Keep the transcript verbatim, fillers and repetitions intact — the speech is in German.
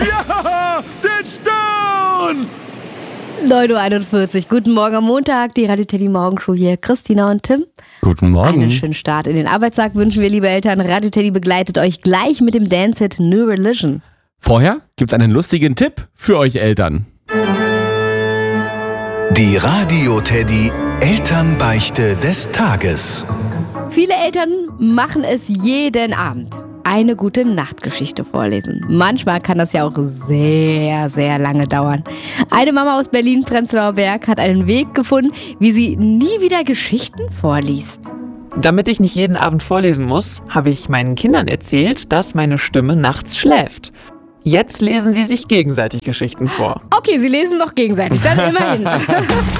Ja, den Stone! neun Uhr einundvierzig. Guten Morgen am Montag. Die Radio Teddy Morgenshow hier. Christina und Tim. Guten Morgen. Einen schönen Start in den Arbeitstag wünschen wir, liebe Eltern. Radio Teddy begleitet euch gleich mit dem Dance-Hit New Religion. Vorher gibt's einen lustigen Tipp für euch Eltern. Die Radio Teddy Elternbeichte des Tages. Viele Eltern machen es jeden Abend. Eine gute Nachtgeschichte vorlesen. Manchmal kann das ja auch sehr, sehr lange dauern. Eine Mama aus Berlin-Prenzlauer Berg hat einen Weg gefunden, wie sie nie wieder Geschichten vorliest. Damit ich nicht jeden Abend vorlesen muss, habe ich meinen Kindern erzählt, dass meine Stimme nachts schläft. Jetzt lesen sie sich gegenseitig Geschichten vor. Okay, sie lesen doch gegenseitig, dann immerhin.